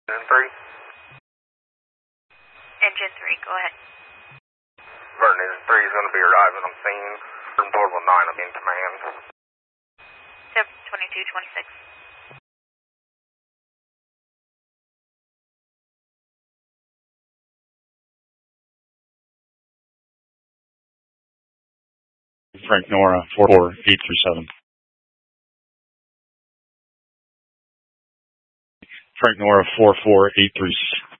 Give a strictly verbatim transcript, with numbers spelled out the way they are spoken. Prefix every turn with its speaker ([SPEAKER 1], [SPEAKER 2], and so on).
[SPEAKER 1] Engine three.
[SPEAKER 2] Engine three, go ahead.
[SPEAKER 1] Vernon, Engine three is going to be arriving on scene from Dorsal nine. I'm in command.
[SPEAKER 2] seven twenty-two twenty-six.
[SPEAKER 3] Frank Nora, four four eight three seven. Frank Nora, four four eight three seven.